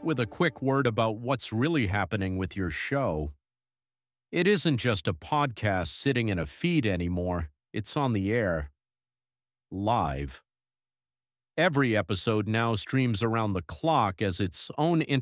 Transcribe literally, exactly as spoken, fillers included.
with a quick word about what's really happening with your show. It isn't just a podcast sitting in a feed anymore, it's on the air. Live. Every episode now streams around the clock as its own